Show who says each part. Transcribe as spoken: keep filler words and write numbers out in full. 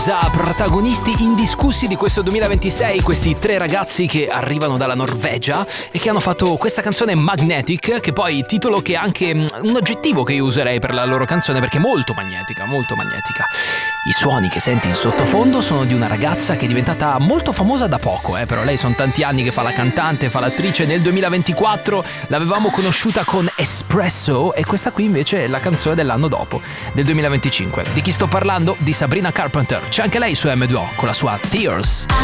Speaker 1: Protagonisti indiscussi di questo duemilaventisei, questi tre ragazzi che arrivano dalla Norvegia e che hanno fatto questa canzone Magnetic, che poi titolo che è anche un aggettivo che io userei per la loro canzone perché è molto magnetica, molto magnetica. I suoni che senti in sottofondo sono di una ragazza che è diventata molto famosa da poco, eh, però lei sono tanti anni che fa la cantante, fa l'attrice. Nel duemilaventiquattro l'avevamo conosciuta con Espresso e questa qui invece è la canzone dell'anno dopo, del duemilaventicinque. Di chi sto parlando? Di Sabrina Carpenter. C'è anche lei su M due O con la sua Tears.